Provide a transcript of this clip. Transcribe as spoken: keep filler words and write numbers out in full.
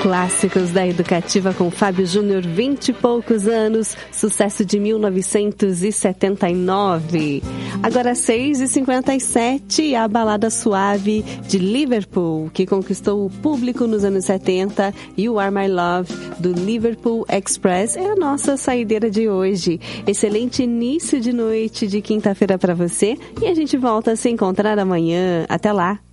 Clássicos da Educativa com Fábio Júnior, vinte e poucos anos, sucesso de mil novecentos e setenta e nove. Agora seis e cinquenta e sete, a balada suave de Liverpool, que conquistou o público nos anos setenta, You Are My Love, do Liverpool Express, é a nossa saideira de hoje. Excelente início de noite de quinta-feira para você e a gente volta a se encontrar amanhã. Até lá!